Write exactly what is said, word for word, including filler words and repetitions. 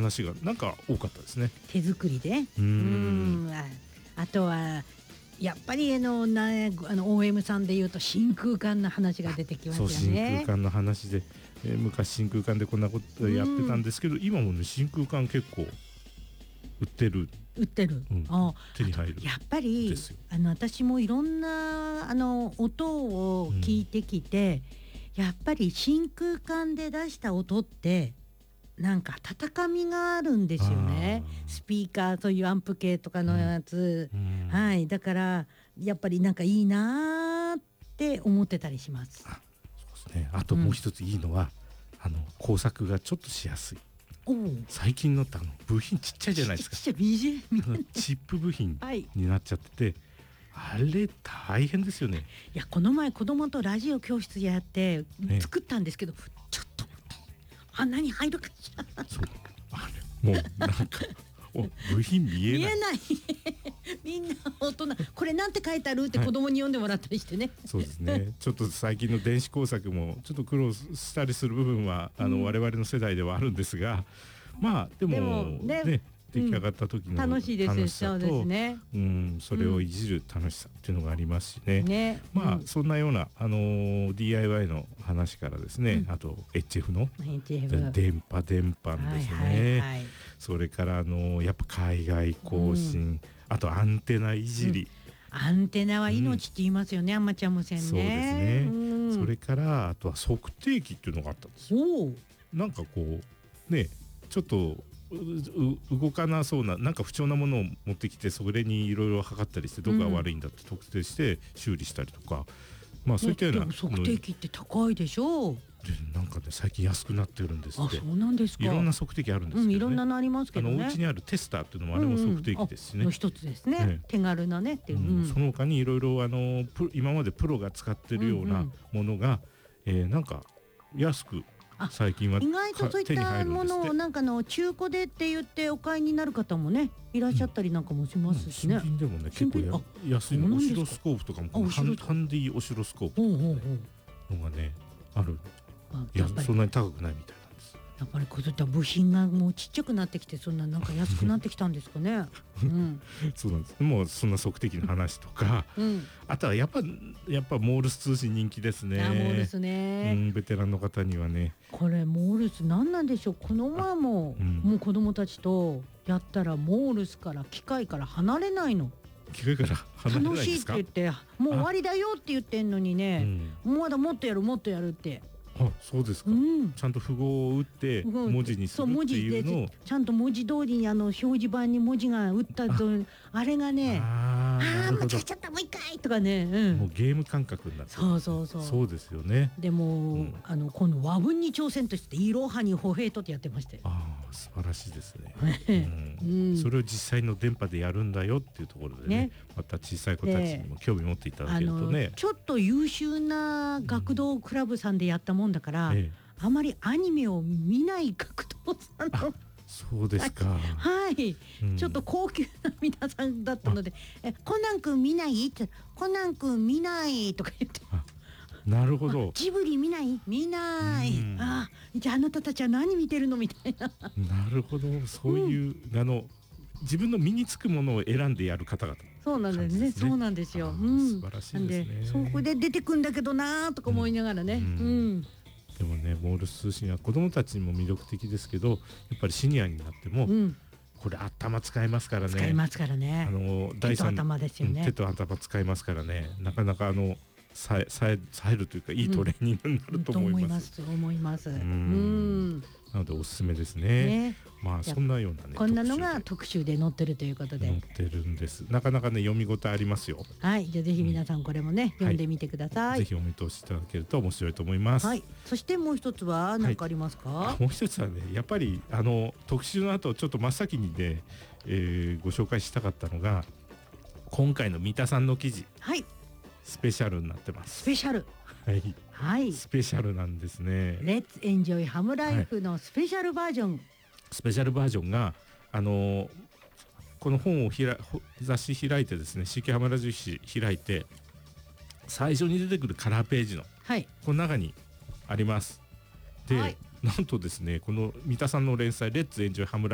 話がなんか多かったですね。 手作りで。 うーんうんああとはやっぱりあのなあの オーエム さんでいうと真空管の話が出てきますよね。 そう真空管の話で、えー昔真空管でこんなことやってたんですけど、うん、今もね真空管結構売ってる売ってる、 うん、 あ手に入るやっぱりあの私もいろんなあの音を聞いてきて、うん、やっぱり真空管で出した音ってなんか温かみがあるんですよね。スピーカーそういうアンプ系とかのやつ、うんうん、はいだからやっぱりなんかいいなって思ってたりします。 あ、そうですね。あともう一ついいのは、うん、あの工作がちょっとしやすい。最近のってあの部品ちっちゃいじゃないですか。 ちっちゃいチップ部品になっちゃってて、はい、あれ大変ですよね。 いやこの前子供とラジオ教室やって作ったんですけど、ね、ちょっと待ってあ何入るかしら。 そうあれもうなんか部品見えない見えないみんな大人これなんて書いてあるって子供に読んでもらったりしてね、はい、 そうですね。ちょっと最近の電子工作もちょっと苦労したりする部分はあの、うん、我々の世代ではあるんですが、まあでも、でもね、ね出来上がった時の楽しさと、 楽しいですそうですね、 うん、それをいじる楽しさっていうのがありますしね、 うんねまあ、 うん、 そんなような、あのー、ディーアイワイ の話からですね、うん、あと エイチエフ のエイチエフ電波電波ですね、はいはいはい、それから、あのー、やっぱ海外更新、うん、あとアンテナいじり、 うん、アンテナは命って言いますよね、うん、アマチュア無線ね。 そうですね、うん、それからあとは測定器っていうのがあったんですよ。なんかこうねちょっと動かなそうななんか不調なものを持ってきてそれにいろいろ測ったりしてどこが悪いんだって特定して修理したりとか、まあそういったような、 でも測定器って高いでしょう。 でなんかね最近安くなってるんですって。 あ、そうなんですか。 いろんな測定器あるんですけどね、 うん、いろんなのありますけどね。 あのお家にあるテスターっていうのもあれも測定器ですしね、 うんうん、の一つですね、ね手軽なねっていう、 うんうん、その他にいろいろあの今までプロが使ってるようなものが、うんうんえー、なんか安く最近は意外とそういったものをなんかの中古でって言ってお買いになる方もねいらっしゃったりなんかもしますしね、 うん、新品でもね結構や安いのオシロスコープとかもこのハンハンディオシロスコープのがねある。いやそんなに高くないみたいなんです。 やっぱりこういった部品がもうちっちゃくなってきてそんななんか安くなってきたんですかね、うん、 そうなんです。もうそんな測定器の話とか、うん、あとはやっぱやっぱモールス通信人気ですね。 あモールスね、 うん、ベテランの方にはねこれモールス何なんでしょう。この前も、うん、もう子供たちとやったらモールスから機械から離れないの。 機械から離れないんですか。 楽しいって言ってもう終わりだよって言ってんのにね、うん、まだもっとやるもっとやるってあそうですか、うん、ちゃんと符号を打って文字にするっていうのをちゃんと文字通りにあの表示板に文字が打ったと あ, あれがねああ間違えちゃったもう一回とかね、うん、 もうゲーム感覚になってる。 そうそうそうそうですよね。 でも、うん、あの今度和文に挑戦としてイロハにホヘイトってやってましたよ。 ああ素晴らしいですね、うんうん、それを実際の電波でやるんだよっていうところで ね, ねまた小さい子たちにも興味持っていただけるとね、 ちょっと優秀な学童クラブさんでやったもんだから、うんええ、あまりアニメを見ない学童さんのそうですかはい、うん、ちょっと高級な皆さんだったのでえコナン君見ないってコナン君見ないとか言ってなるほどジブリ見ない見ない、うん、あじゃああなたたちは何見てるのみたいななるほどそういう、うん、あの自分の身につくものを選んでやる方々、ね、 そうなんですねそうなんですよ、 うん、素晴らしいですね。 でそこで出てくんだけどなとか思いながらね、うんうんでもねモールス通信は子どもたちにも魅力的ですけどやっぱりシニアになっても、うん、これ頭使いますからね。 使いますからね。 あの手と頭ですよね、 うん、手と頭使いますからねなかなかあのさえさえさえるというかいいトレーニングになると思います。 うん、思います思います。うんうんなのでおすすめですね。ねまあそんなようなねこんなのが特集で載ってるということで載ってるんです。なかなかね読み応えありますよ。 はいじゃあぜひ皆さんこれもね、うん、読んでみてください、はい、 ぜひお見通しいただけると面白いと思います、 はい、そしてもう一つは何かありますか。 はい、もう一つはねやっぱりあの特集の後ちょっと真っ先にね、えー、ご紹介したかったのが今回の三田さんの記事、 はい、 スペシャルになってます。 スペシャルはい、 はい、 スペシャルなんですね。 レッツエンジョイハムライフのスペシャルバージョン、はい、 スペシャルバージョンがあのこの本をひら雑誌開いてですね シーケー ハムラジ誌開いて最初に出てくるカラーページの、はい、この中にあります。で、はい、なんとですねこの三田さんの連載レッツエンジョイハムライフ